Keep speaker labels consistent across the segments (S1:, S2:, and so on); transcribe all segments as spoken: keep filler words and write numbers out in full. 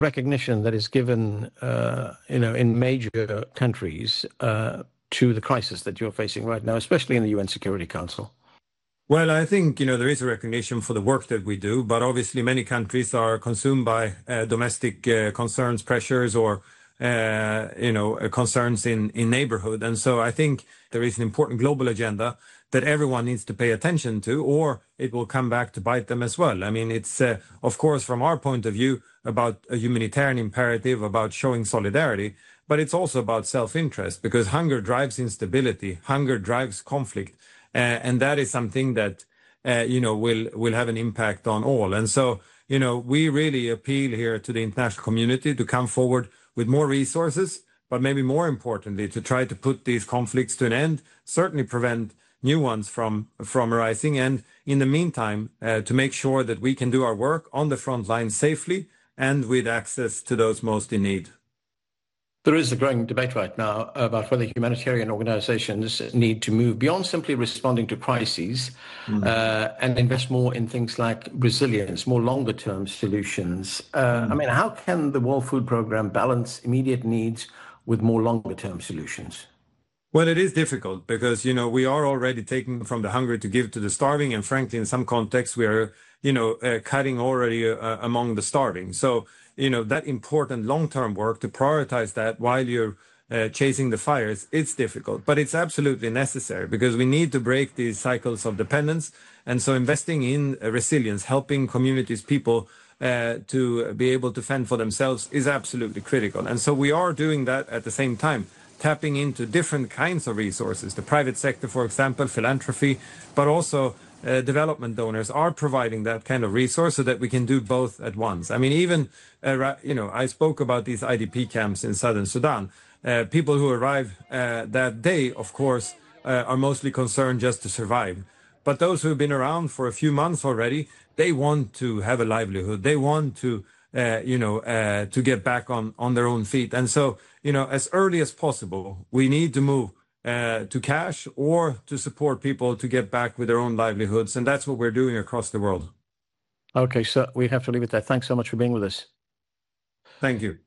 S1: recognition that is given, uh, you know, in major countries uh, to the crisis that you're facing right now, especially in the U N Security Council?
S2: Well, I think, you know, there is a recognition for the work that we do, but obviously many countries are consumed by uh, domestic uh, concerns, pressures, or, uh, you know, uh, concerns in, in neighborhood. And so I think there is an important global agenda that everyone needs to pay attention to, or it will come back to bite them as well. I mean, it's, uh, of course, from our point of view, about a humanitarian imperative, about showing solidarity, but it's also about self-interest, because hunger drives instability, hunger drives conflict. Uh, and that is something that, uh, you know, will, will have an impact on all. And so, you know, we really appeal here to the international community to come forward with more resources, but maybe more importantly, to try to put these conflicts to an end, certainly prevent new ones from, from arising. And in the meantime, uh, to make sure that we can do our work on the front line safely and with access to those most in need.
S1: There is a growing debate right now about whether humanitarian organizations need to move beyond simply responding to crises mm. uh, and invest more in things like resilience, more longer-term solutions. Uh, mm. I mean, how can the World Food Programme balance immediate needs with more longer-term solutions?
S2: Well, it is difficult because, you know, we are already taking from the hungry to give to the starving. And frankly, in some contexts, we are, you know, uh, cutting already uh, among the starving. So, you know, that important long-term work to prioritize that while you're uh, chasing the fires, it's difficult, but it's absolutely necessary because we need to break these cycles of dependence. And so investing in uh, resilience, helping communities, people uh, to be able to fend for themselves is absolutely critical. And so we are doing that at the same time, tapping into different kinds of resources, the private sector, for example, philanthropy, but also Uh, development donors are providing that kind of resource so that we can do both at once. I mean, even, uh, you know, I spoke about these I D P camps in southern Sudan. Uh, people who arrive uh, that day, of course, uh, are mostly concerned just to survive. But those who have been around for a few months already, they want to have a livelihood. They want to, uh, you know, uh, to get back on, on their own feet. And so, you know, as early as possible, we need to move Uh, to cash or to support people to get back with their own livelihoods. And that's what we're doing across the world.
S1: Okay, so we have to leave it there. Thanks so much for being with us.
S2: Thank you.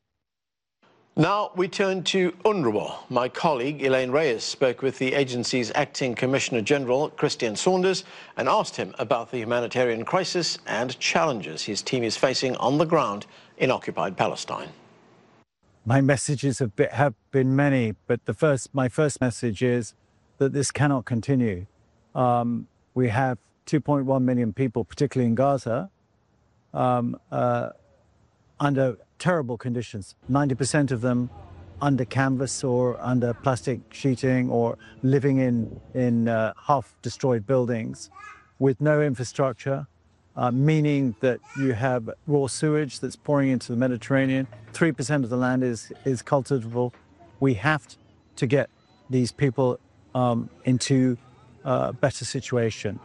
S1: Now we turn to UNRWA. My colleague Elaine Reyes spoke with the agency's acting Commissioner General, Christian Saunders, and asked him about the humanitarian crisis and challenges his team is facing on the ground in occupied Palestine.
S3: My messages have been, have been many, but the first, my first message is that this cannot continue. Um, we have two point one million people, particularly in Gaza, um, uh, under terrible conditions. ninety percent of them under canvas or under plastic sheeting or living in, in uh, half-destroyed buildings with no infrastructure. Uh, meaning that you have raw sewage that's pouring into the Mediterranean. three percent of the land is, is cultivable. We have to get these people um, into a better situation.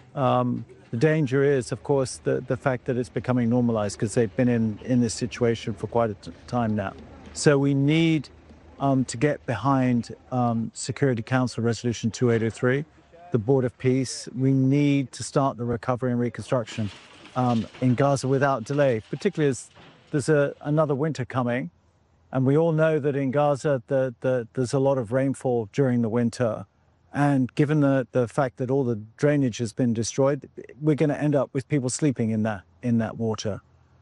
S3: Um, the danger is, of course, the, the fact that it's becoming normalized because they've been in, in this situation for quite a t- time now. So we need um, to get behind um, Security Council Resolution two eight oh three. The Board of Peace. We need to start the recovery and reconstruction um, in Gaza without delay, particularly as there's a, another winter coming. And we all know that in Gaza, the, the, there's a lot of rainfall during the winter. And given the, the fact that all the drainage has been destroyed, we're going to end up with people sleeping in that, in that water.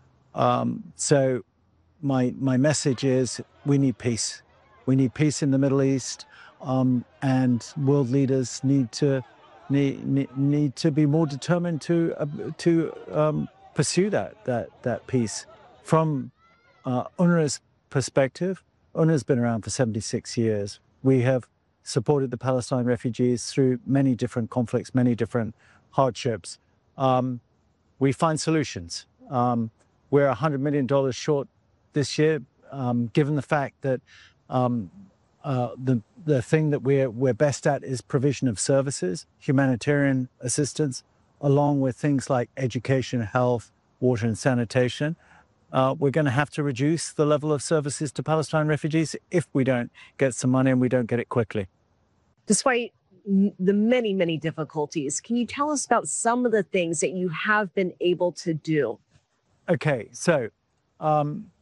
S3: Um, so my, my message is we need peace. We need peace in the Middle East. Um, and world leaders need to need, need, need to be more determined to uh, to um, pursue that that that peace. From uh, UNRWA's perspective, UNRWA's been around for seventy-six years. We have supported the Palestine refugees through many different conflicts, many different hardships. Um, we find solutions. Um, we're one hundred million dollars short this year, um, given the fact that um, Uh, the the thing that we're we're best at is provision of services, humanitarian assistance, along with things like education, health, water and sanitation. Uh, we're going to have to reduce the level of services to Palestine refugees if we don't get some money and we don't get it quickly.
S4: Despite the many, many difficulties, can you tell us about some of the things that you have been able to do?
S3: Okay, so um,